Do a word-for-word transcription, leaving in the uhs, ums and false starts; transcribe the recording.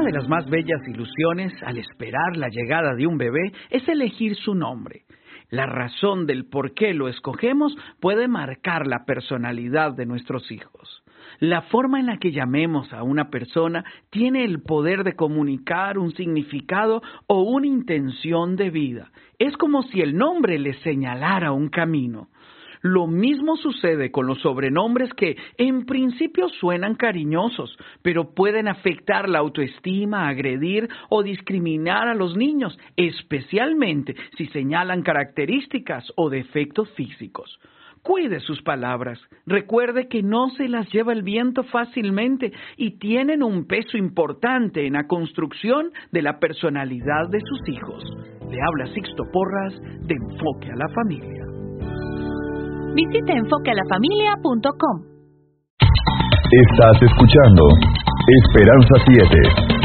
Una de las más bellas ilusiones al esperar la llegada de un bebé es elegir su nombre. La razón del por qué lo escogemos puede marcar la personalidad de nuestros hijos. La forma en la que llamemos a una persona tiene el poder de comunicar un significado o una intención de vida. Es como si el nombre le señalara un camino. Lo mismo sucede con los sobrenombres que en principio suenan cariñosos, pero pueden afectar la autoestima, agredir o discriminar a los niños, especialmente si señalan características o defectos físicos. Cuide sus palabras. Recuerde que no se las lleva el viento fácilmente y tienen un peso importante en la construcción de la personalidad de sus hijos. Le habla Sixto Porras de Enfoque a la Familia. Visite enfoque a la familia punto com. Estás escuchando Esperanza siete.